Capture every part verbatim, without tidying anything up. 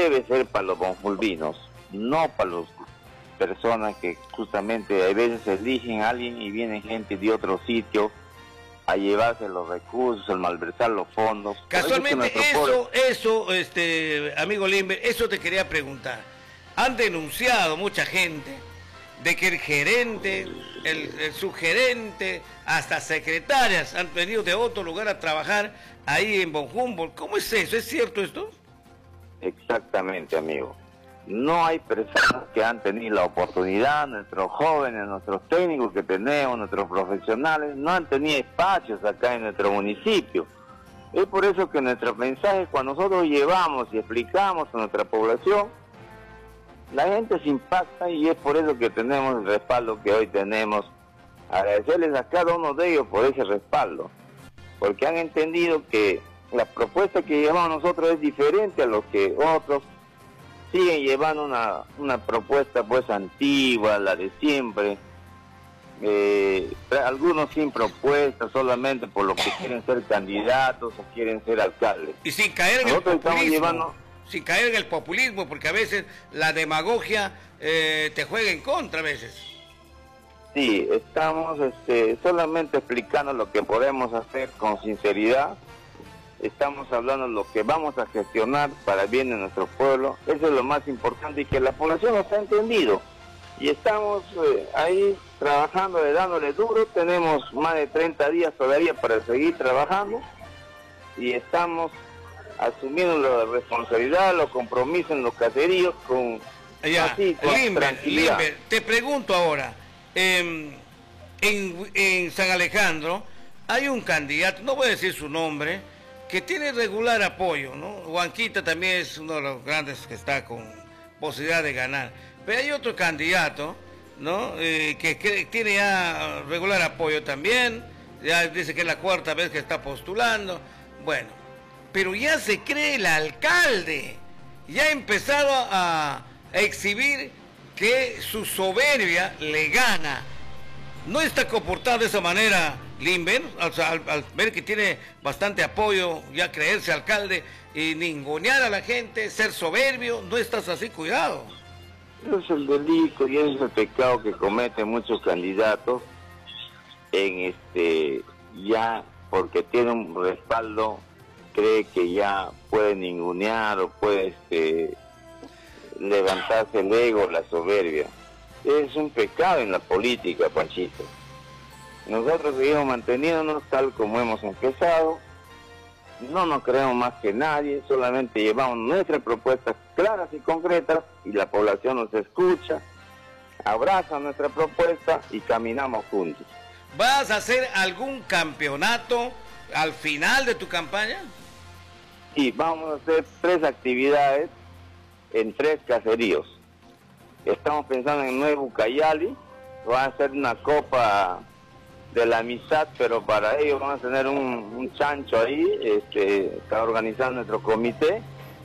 debe ser para los bonjulvinos, no para las personas que justamente a veces eligen a alguien y viene gente de otro sitio a llevarse los recursos, a malversar los fondos. Casualmente, eso, eso, pueblo... eso, este, amigo Limber, eso te quería preguntar. Han denunciado mucha gente de que el gerente, el, el subgerente, hasta secretarias han venido de otro lugar a trabajar ahí en Bonjumbo. ¿Cómo es eso? ¿Es cierto esto? Exactamente, amigo. No hay personas que han tenido la oportunidad, nuestros jóvenes, nuestros técnicos que tenemos, nuestros profesionales, no han tenido espacios acá en nuestro municipio. Es por eso que nuestros mensajes, cuando nosotros llevamos y explicamos a nuestra población, la gente se impacta y es por eso que tenemos el respaldo que hoy tenemos. Agradecerles a cada uno de ellos por ese respaldo, porque han entendido que la propuesta que llevamos nosotros es diferente a lo que otros siguen llevando una, una propuesta pues antigua, la de siempre, eh, algunos sin propuesta, solamente por lo que quieren ser candidatos o quieren ser alcaldes. Y sin caer en Nosotros el populismo, llevando... sin caer en el populismo, porque a veces la demagogia eh, te juega en contra a veces. Sí, estamos este, solamente explicando lo que podemos hacer con sinceridad. Estamos hablando de lo que vamos a gestionar para el bien de nuestro pueblo. Eso es lo más importante y que la población nos ha entendido. Y estamos eh, ahí trabajando, dándole duro. Tenemos más de treinta días todavía para seguir trabajando. Y estamos asumiendo la responsabilidad, los compromisos en los caseríos con, ya, así, con Limber, tranquilidad. Limber, te pregunto ahora, eh, en, en San Alejandro hay un candidato, no voy a decir su nombre, que tiene regular apoyo, ¿no? Huanquita también es uno de los grandes que está con posibilidad de ganar. Pero hay otro candidato, ¿no? Eh, que, que tiene ya regular apoyo también, ya dice que es la cuarta vez que está postulando. Bueno, pero ya se cree el alcalde, ya ha empezado a, a exhibir que su soberbia le gana. ¿No está comportado de esa manera Limber? O sea, al, al ver que tiene bastante apoyo, ya creerse alcalde y ningunear a la gente, ser soberbio, ¿no estás así? Cuidado. Ese es el delito y ese es el pecado que cometen muchos candidatos en este ya porque tiene un respaldo, cree que ya puede ningunear o puede este, levantarse el ego, la soberbia. Es un pecado en la política, Panchito. Nosotros seguimos manteniéndonos tal como hemos empezado, no nos creemos más que nadie, solamente llevamos nuestras propuestas claras y concretas y la población nos escucha, abraza nuestra propuesta y caminamos juntos. ¿Vas a hacer algún campeonato al final de tu campaña? Sí, vamos a hacer tres actividades en tres caseríos. Estamos pensando en Nuevo Ucayali, van a hacer una copa de la amistad, pero para ello vamos a tener un, un chancho ahí, este, está organizando nuestro comité,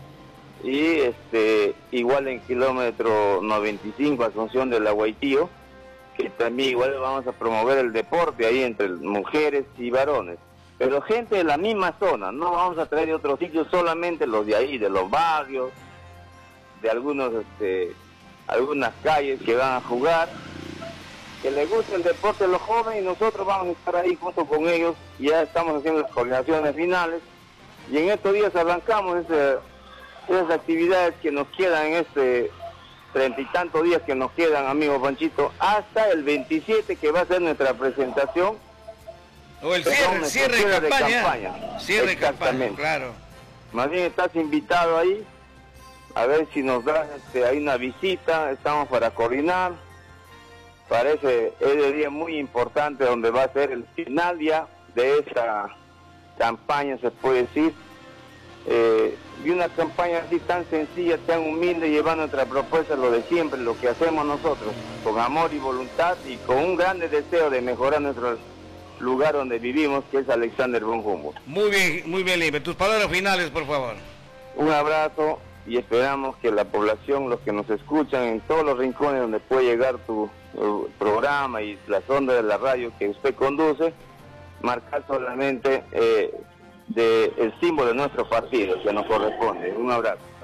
y este, igual en kilómetro noventa y cinco, Asunción del Aguaitío, que también igual vamos a promover el deporte ahí entre mujeres y varones, pero gente de la misma zona, no vamos a traer de otros sitios, solamente los de ahí, de los barrios, de algunos, este, algunas calles que van a jugar, que les gusta el deporte de los jóvenes y nosotros vamos a estar ahí junto con ellos, ya estamos haciendo las coordinaciones finales y en estos días arrancamos ese, esas actividades que nos quedan en este treinta y tantos días que nos quedan, amigo Panchito, hasta el veintisiete que va a ser nuestra presentación. O el cierre, cierre de campaña. de campaña. Cierre de campaña, claro. Más bien estás invitado ahí, a ver si nos das este, ahí una visita, estamos para coordinar. Parece es el día muy importante donde va a ser el final ya de esa campaña, se puede decir, eh, y una campaña así tan sencilla, tan humilde, llevando nuestra propuesta, lo de siempre, lo que hacemos nosotros, con amor y voluntad y con un grande deseo de mejorar nuestro lugar donde vivimos, que es Alexander von Humboldt. Muy bien, muy bien, Limber. Tus palabras finales, por favor. Un abrazo y esperamos que la población, los que nos escuchan en todos los rincones donde puede llegar tu, tu programa y las ondas de la radio que usted conduce, marcar solamente eh, de, el símbolo de nuestro partido que nos corresponde. Un abrazo.